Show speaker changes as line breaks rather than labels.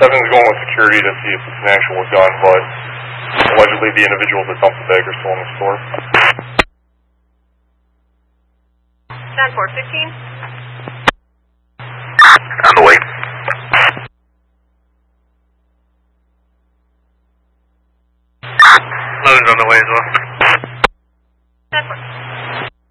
7's going with security to see if it's an actual gun, but allegedly the individuals that dumped the bag are still in the store.
10-4, 15.